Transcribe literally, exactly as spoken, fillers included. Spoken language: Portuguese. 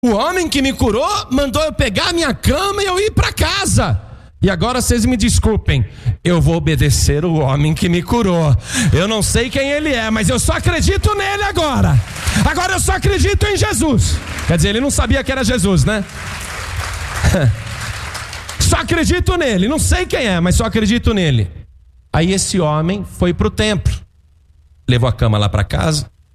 O homem que me curou mandou eu pegar a minha cama e eu ir para casa. E agora vocês me desculpem, eu vou obedecer o homem que me curou. Eu não sei quem ele é, mas eu só acredito nele agora. Agora eu só acredito em Jesus. Quer dizer, ele não sabia que era Jesus, né? Só acredito nele, não sei quem é, mas só acredito nele. Aí esse homem foi para o templo, levou a cama lá para casa,